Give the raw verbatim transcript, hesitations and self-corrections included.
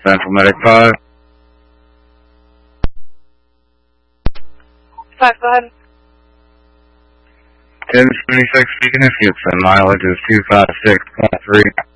Central Medic five. five, go ahead. ten seventy-six speaking, if you send mileage is two five six point three.